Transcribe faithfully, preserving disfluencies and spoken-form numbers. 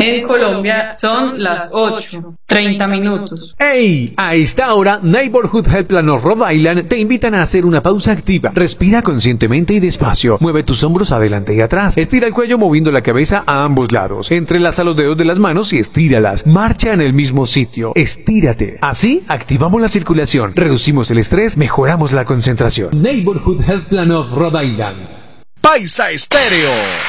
En Colombia son las ocho, treinta minutos. ¡Ey! A esta hora, Neighborhood Health Plan of Rhode Island te invitan a hacer una pausa activa. Respira conscientemente y despacio. Mueve tus hombros adelante y atrás. Estira el cuello moviendo la cabeza a ambos lados. Entrelaza los dedos de las manos y estíralas. Marcha en el mismo sitio. Estírate. Así, activamos la circulación, reducimos el estrés, mejoramos la concentración. Neighborhood Health Plan of Rhode Island. Paisa Estéreo.